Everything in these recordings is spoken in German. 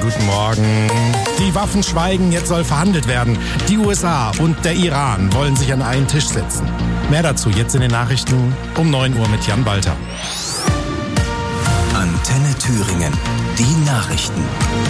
guten Morgen. Die Waffen schweigen, jetzt soll verhandelt werden. Die USA und der Iran wollen sich an einen Tisch setzen. Mehr dazu jetzt in den Nachrichten um 9 Uhr mit Jan Balter. Antenne Thüringen, die Nachrichten.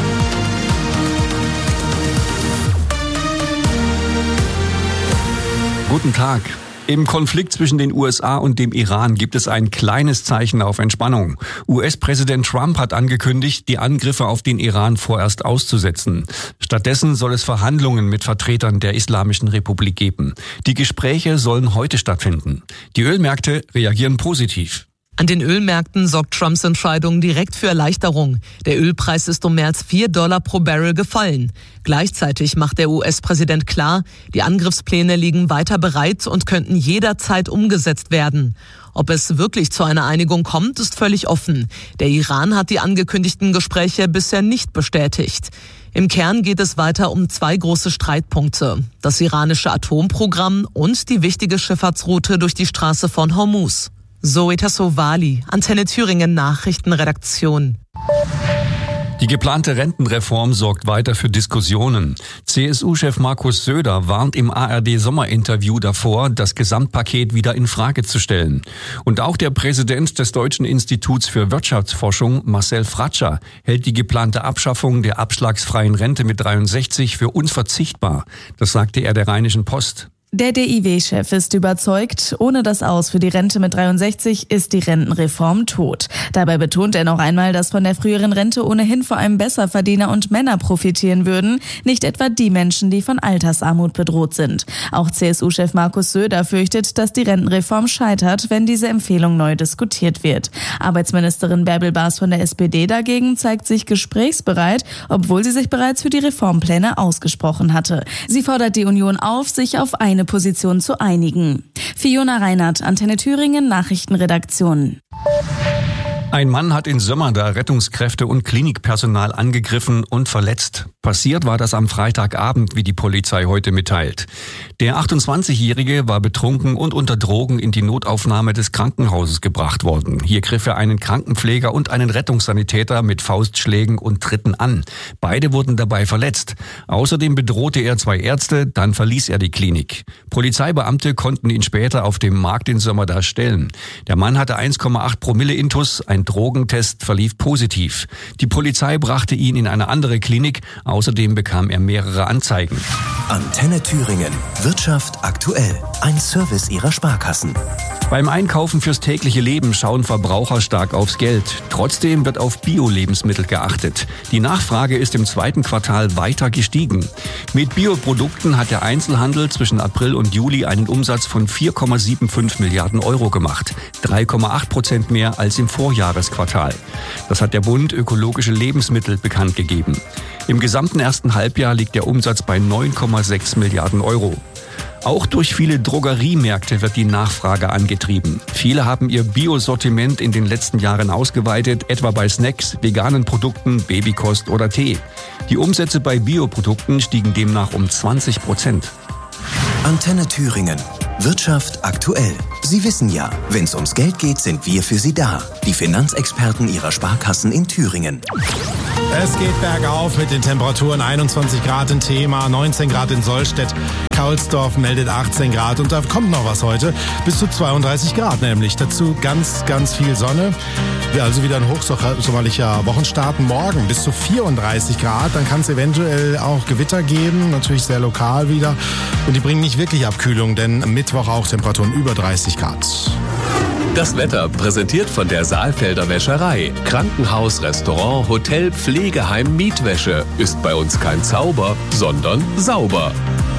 Guten Tag. Im Konflikt zwischen den USA und dem Iran gibt es ein kleines Zeichen auf Entspannung. US-Präsident Trump hat angekündigt, die Angriffe auf den Iran vorerst auszusetzen. Stattdessen soll es Verhandlungen mit Vertretern der Islamischen Republik geben. Die Gespräche sollen heute stattfinden. Die Ölmärkte reagieren positiv. An den Ölmärkten sorgt Trumps Entscheidung direkt für Erleichterung. Der Ölpreis ist um mehr als $4 pro Barrel gefallen. Gleichzeitig macht der US-Präsident klar, die Angriffspläne liegen weiter bereit und könnten jederzeit umgesetzt werden. Ob es wirklich zu einer Einigung kommt, ist völlig offen. Der Iran hat die angekündigten Gespräche bisher nicht bestätigt. Im Kern geht es weiter um 2 große Streitpunkte: das iranische Atomprogramm und die wichtige Schifffahrtsroute durch die Straße von Hormuz. Zoe Tassovali, Antenne Thüringen Nachrichtenredaktion. Die geplante Rentenreform sorgt weiter für Diskussionen. CSU-Chef Markus Söder warnt im ARD-Sommerinterview davor, das Gesamtpaket wieder in Frage zu stellen. Und auch der Präsident des Deutschen Instituts für Wirtschaftsforschung, Marcel Fratscher, hält die geplante Abschaffung der abschlagsfreien Rente mit 63 für unverzichtbar. Das sagte er der Rheinischen Post. Der DIW-Chef ist überzeugt, ohne das Aus für die Rente mit 63 ist die Rentenreform tot. Dabei betont er noch einmal, dass von der früheren Rente ohnehin vor allem Besserverdiener und Männer profitieren würden, nicht etwa die Menschen, die von Altersarmut bedroht sind. Auch CSU-Chef Markus Söder fürchtet, dass die Rentenreform scheitert, wenn diese Empfehlung neu diskutiert wird. Arbeitsministerin Bärbel Baas von der SPD dagegen zeigt sich gesprächsbereit, obwohl sie sich bereits für die Reformpläne ausgesprochen hatte. Sie fordert die Union auf, sich auf eine Position zu einigen. Fiona Reinhardt, Antenne Thüringen Nachrichtenredaktion. Ein Mann hat in Sömmerda Rettungskräfte und Klinikpersonal angegriffen und verletzt. Passiert war das am Freitagabend, wie die Polizei heute mitteilt. Der 28-Jährige war betrunken und unter Drogen in die Notaufnahme des Krankenhauses gebracht worden. Hier griff er einen Krankenpfleger und einen Rettungssanitäter mit Faustschlägen und Tritten an. Beide wurden dabei verletzt. Außerdem bedrohte er 2 Ärzte, dann verließ er die Klinik. Polizeibeamte konnten ihn später auf dem Markt in Sömmerda stellen. Der Mann hatte 1,8 Promille Intus, ein Drogentest verlief positiv. Die Polizei brachte ihn in eine andere Klinik. Außerdem bekam er mehrere Anzeigen. Antenne Thüringen. Wirtschaft aktuell. Ein Service Ihrer Sparkassen. Beim Einkaufen fürs tägliche Leben schauen Verbraucher stark aufs Geld. Trotzdem wird auf Bio-Lebensmittel geachtet. Die Nachfrage ist im 2. Quartal weiter gestiegen. Mit Bioprodukten hat der Einzelhandel zwischen April und Juli einen Umsatz von 4,75 Milliarden Euro gemacht. 3,8% mehr als im Vorjahresquartal. Das hat der Bund Ökologische Lebensmittel bekannt gegeben. Im gesamten ersten Halbjahr liegt der Umsatz bei 9,6 Milliarden Euro. Auch durch viele Drogeriemärkte wird die Nachfrage angetrieben. Viele haben ihr Biosortiment in den letzten Jahren ausgeweitet, etwa bei Snacks, veganen Produkten, Babykost oder Tee. Die Umsätze bei Bioprodukten stiegen demnach um 20%. Antenne Thüringen. Wirtschaft aktuell. Sie wissen ja, wenn es ums Geld geht, sind wir für Sie da. Die Finanzexperten Ihrer Sparkassen in Thüringen. Es geht bergauf mit den Temperaturen. 21 Grad in Thema, 19 Grad in Sollstedt. Kaulsdorf meldet 18 Grad und da kommt noch was heute. Bis zu 32 Grad nämlich. Dazu ganz, ganz viel Sonne. Also wieder ein hochsommerlicher Wochenstart. Morgen bis zu 34 Grad. Dann kann es eventuell auch Gewitter geben. Natürlich sehr lokal wieder. Und die bringen nicht wirklich Abkühlung, denn am Mittwoch auch Temperaturen über 30 Grad. Das Wetter präsentiert von der Saalfelder Wäscherei. Krankenhaus, Restaurant, Hotel, Pflegeheim, Mietwäsche. Ist bei uns kein Zauber, sondern sauber.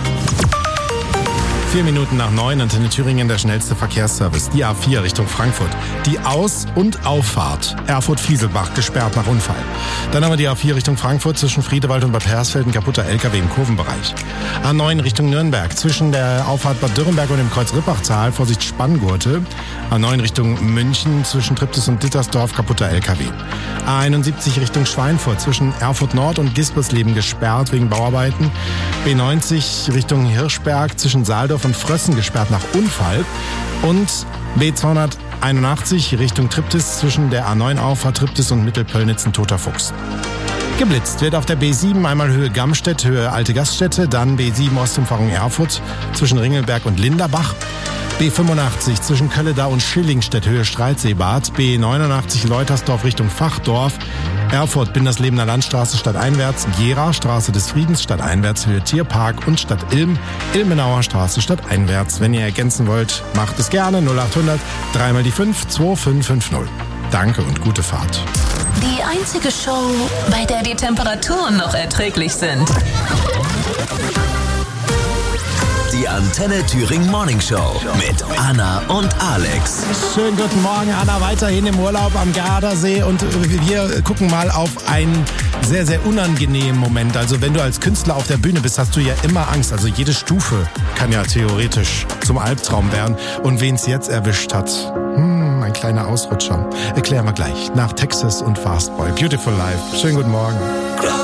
4 Minuten nach 9, Antenne Thüringen, der schnellste Verkehrsservice. Die A4 Richtung Frankfurt. Die Aus- und Auffahrt Erfurt-Fieselbach gesperrt nach Unfall. Dann haben wir die A4 Richtung Frankfurt zwischen Friedewald und Bad Hersfeld, ein kaputter LKW im Kurvenbereich. A9 Richtung Nürnberg zwischen der Auffahrt Bad Dürrenberg und dem Kreuz Rippachtal, Vorsicht Spanngurte. A9 Richtung München zwischen Triptis und Dittersdorf, kaputter LKW. A71 Richtung Schweinfurt zwischen Erfurt Nord und Gispersleben gesperrt wegen Bauarbeiten. B90 Richtung Hirschberg zwischen Saaldorf und Frössen gesperrt nach Unfall. Und B281 Richtung Triptis zwischen der A9 Auffahrt Triptis und Mittelpöllnitz ein toter Fuchs. Geblitzt wird auf der B7 einmal Höhe Gamstedt, Höhe Alte Gaststätte, dann B7 Ostumfahrung Erfurt zwischen Ringelberg und Linderbach. B85 zwischen Kölledau und Schillingstedt, Höhe Streitseebad. B89 Leutersdorf Richtung Fachdorf. Erfurt, Binderslebener Landstraße stadteinwärts. Gera, Straße des Friedens stadteinwärts, Höhe Tierpark. Und Stadt Ilm, Ilmenauer Straße stadteinwärts. Wenn ihr ergänzen wollt, macht es gerne. 0800 3 mal die 5 2550. Danke und gute Fahrt. Die einzige Show, bei der die Temperaturen noch erträglich sind. Die Antenne Thüringen Morning Show mit Anna und Alex. Schönen guten Morgen, Anna, weiterhin im Urlaub am Gardasee und wir gucken mal auf einen sehr, sehr unangenehmen Moment. Also wenn du als Künstler auf der Bühne bist, hast du ja immer Angst. Also jede Stufe kann ja theoretisch zum Albtraum werden. Und wen es jetzt erwischt hat, ein kleiner Ausrutscher. Erklären wir gleich nach Texas und Fastboy. Beautiful Life. Schönen guten Morgen.